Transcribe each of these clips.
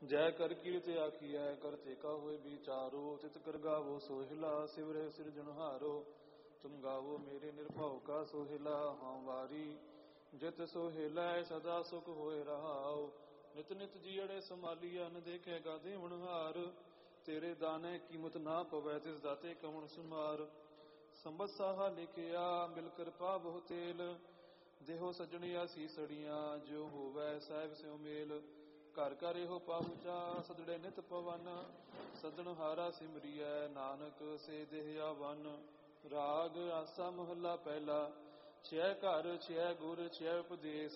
ਜੈ ਕਰ ਕੀਰਤ ਆਖੀਐ ਕਰਤੇ ਕਾ ਹੋਏ ਵਿਚਾਰੋ ਤਿਤ ਕਰ ਗਾਵੋ ਸੋਹਿਲਾ ਸਿਵਰੇ ਸਿਰਜਣਹਾਰੋ ਤੁਮ ਗਾਵੋ ਮੇਰੇ ਨਿਰਭਉ ਕਾ ਸੋਹਿਲਾ ਹਾਂ ਵਾਰੀ ਜਿਤ ਸੋਹਿਲਾ ਸਦਾ ਸੁਖ ਹੋਏ ਰਹਾਉ ਨਿਤ ਨਿਤ ਜੀੜੇ ਸੰਭਾਲੀਆ ਨ ਦੇਖੇਗਾ ਦੇਵਨਹਾਰ ਤੇਰੇ ਦਾਨੇ ਕੀਮਤ ਨਾ ਪਵੈ ਤਿਸ ਦਾਤੇ ਕਵਣ ਸੁਮਾਰ ਸੰਬਤ ਸਾਹਾ ਲਿਖਿਆ ਮਿਲ ਕਿਰਪਾ ਬਹੁ ਤੇਲ ਦੇਹੋ ਸਜਣੀਆ ਸੀਸੜੀਆਂ ਜੋ ਹੋਵੈ ਸਾਹਿਬ ਸਿਉ ਮੇਲ ਘਰ ਘਰ ਇਹੋ ਪਾਹੁਚਾ ਸਦੜੇ ਨਿਤ ਪਵਨ ਸਦਣ ਹਾਰਾ ਸਿਮਰੀਐ ਨਾਨਕ ਸੇ ਦੇਹ ਆਵਨ ਰਾਗ ਆਸਾ ਮਹੱਲਾ ਪਹਿਲਾ ਛੇ ਘਰ ਛੇ ਗੁਰ ਛੇ ਉਪਦੇਸ਼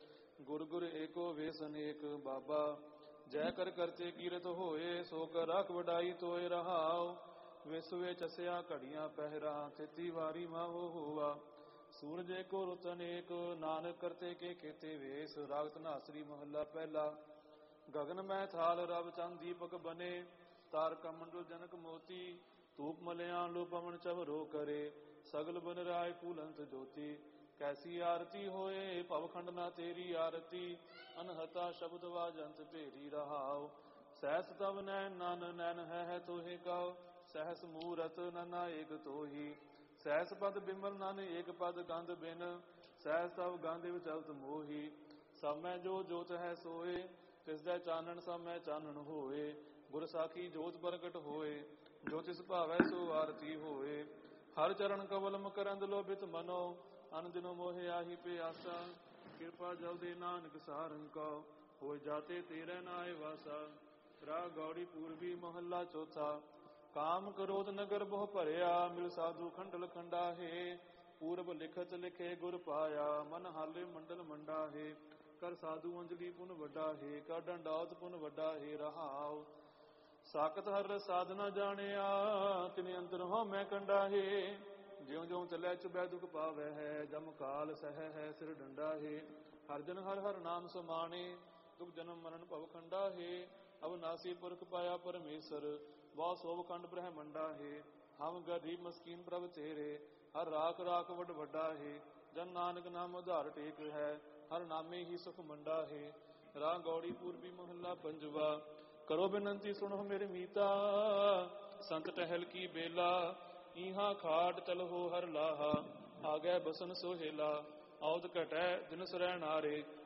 ਗੁਰ ਗੁਰ ਏਕੋ ਵੇਸ ਅਨੇਕ ਬਾਬਾ ਜੈ ਕਰ ਕਰਤੇ ਕੀਰਤ ਹੋਏ ਸੋ ਕਰ ਰਖ ਵਡਾਈ ਤੋਏ ਰਹਾਉ ਵਿਸਵੇ ਚਸਿਆ ਘੜੀਆਂ ਪਹਿਰਾ ਤੇਤੀ ਵਾਰੀ ਮਾਹੋ ਹੋਆ ਸੂਰਜ ਏਕੋ ਰੁਤ ਅਨੇਕ ਨਾਨਕ ਕਰਤੇ ਕੇ ਖੇਤੇ ਵੇਸ ਰਾਗ ਧਨਾਸਰੀ ਮਹੱਲਾ ਪਹਿਲਾ ਗਗਨ ਮੈਂ ਥਾਲ ਰਵ ਚੰਦ ਦੀਪਕ ਬਨੇ ਤਾਰਕਾ ਮੰਡਲ ਜਨਕ ਮੋਤੀ ਧੂਪ ਮਲਿਆ ਲੋ ਪਵਨ ਚਵਰੋ ਕਰੇ ਸਗਲ ਬਨ ਰਾਏ ਫੂਲੰਤ ਜੋਤੀ ਕੈਸੀ ਆਰਤੀ ਹੋਏ ਭਵਖੰਡ ਨਾ ਤੇਰੀ ਆਰਤੀ ਅਨਹਤਾ ਸ਼ਬਦ ਵਾਜੰਤ ਢੇਰੀ ਰਹਾਉ ਸਹਿਸ ਤਵ ਨੈਣ ਨਨ ਨੈਣ ਹੈ ਤੋਹੇ ਕਉ ਸਹਿਸ ਮੂਰਤ ਨਨਾ ਏਕ ਤੋਹੀ ਸਹਿਸ ਪਦ ਬਿਮਲ ਨਨ ਏਕ ਪਦ ਗੰਧ ਬਿਨ ਸਹਿਸ ਤਵ ਗੰਧ ਵਿਚਲਤ ਮੋਹੀ ਸਭ ਮੈਂ ਜੋ ਜੋਤ ਹੈ ਸੋਏ ਤਿਸ ਦਾ ਚਾਨਣ ਸਭ ਮੈਂ ਚਾਨਣ ਹੋਏ ਗੁਰ ਸਾਖੀ ਜੋਤ ਪ੍ਰਗਟ ਹੋਏ ਜੋ ਤਿਸ ਭਾਵੈ ਸੋ ਆਰਤੀ ਹੋਏ ਹਰ ਚਰਨ ਕਵਲ ਮਕਰੰਦ ਲੋਭਿਤ ਮਨੋ ਅਨ ਦਿਨੋ ਮੋਹਿ ਆਹੀ ਪਿਆਸਾ ਕਿਰਪਾ ਜਲ ਦੇ ਨਾਨਕ ਸਾਰੰ ਕਉ ਹੋਇ ਜਾਤੇ ਤੇਰੇ ਨਾਏ ਵਾਸਾ ਰਾਗ ਗੌੜੀ ਪੂਰਬੀ ਮਹੱਲਾ ਚੌਥਾ ਕਾਮ ਕ੍ਰੋਧ ਨਗਰ ਬਹੁ ਭਰਿਆ ਮਿਲ ਸਾਧੂ ਖੰਡਲ ਖੰਡਾਹੇ ਪੂਰਬ ਲਿਖਤ ਲਿਖੇ ਗੁਰ ਪਾਇਆ ਮਨ ਹਾਲੇ ਮੰਡਲ ਮੰਡਾਹੇ ਕਰ ਸਾਧੂ ਅੰਜਲੀ ਪੁਨ ਵੱਡਾ ਹੈ ਕਰ ਡੰਡਾਉਤ ਪੁਨ ਵੱਡਾ ਹੈ ਰਹਾਉ ਸਾਕਤ ਹਰ ਸਾਧਨਾ ਜਾਣਿਆ ਤਿਨੇ ਅੰਤਰ ਹੋ ਮੈਂ ਕੰਡਾ ਹੈ ਜਿਉ ਜਿਉ ਚੱਲੇ ਚੁਬੈ ਦੁਖ ਪਾਵੈ ਹੈ ਜਮ ਕਾਲ ਸਹਿ ਹੈ ਸਿਰ ਡੰਡਾ ਹੈ ਹਰ ਜਨ ਹਰ ਹਰ ਨਾਮ ਸਮਾਣੇ ਦੁਖ ਜਨਮ ਮਰਨ ਭਵ ਖੰਡਾ ਹੈ ਅਵਨਾਸੀ ਪੁਰਖ ਪਾਇਆ ਪਰਮੇਸ਼ਰ ਵਾਹ ਸੋਭ ਖੰਡ ਬ੍ਰਹਮੰਡਾ ਹੈ ਹਮ ਗਰੀਬ ਮਸਕੀਨ ਪ੍ਰਭ ਤੇਰੇ ਹਰ ਰਾਖ ਰਾਖ ਵੱਡ ਵੱਡਾ ਹੈ ਜਨ ਨਾਨਕ ਨਾਮ ਉਧਾਰ ਟੇਕ ਹੈ ਹਰ ਨਾਮੇ ਹੀ ਸੁਖ ਮੰਡਾ ਹੈ ਰਾਗ ਗੌੜੀ ਪੂਰਬੀ ਮਹੱਲਾ ਪੰਜਵਾ ਕਰੋ ਬੇਨੰਤੀ ਸੁਣੋ ਮੇਰੇ ਮੀਤਾ ਸੰਤ ਟਹਿਲ ਕੀ ਬੇਲਾ ਇਹਾਂ ਖਾਟ ਚਲਹੋ ਹਰ ਲਾਹਾ ਆਗੈ ਬਸਨ ਸੋਹੇਲਾ ਆਉਦ ਘਟੈ ਦਿਨ ਸਰੈ ਨਾਰੇ